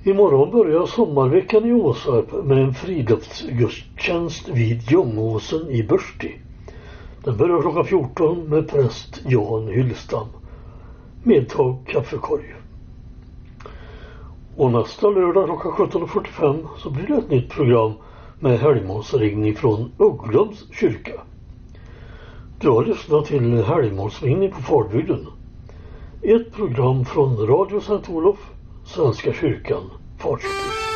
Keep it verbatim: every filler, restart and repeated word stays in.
Imorgon börjar sommarveckan i Åsarp med en friluftsgudstjänst vid Ljungåsen i Börsti. Den börjar klockan fjorton med präst Jan Hyllstam. Medtag kaffekorg. Och nästa lördag klockan sjutton fyrtiofem så blir det ett nytt program med helgmålsringning från Ugglums kyrka. Du har lyssnat till helgmålsringning på Falbygden. Ett program från Radio Sankt Olof, Svenska kyrkan, Falköping.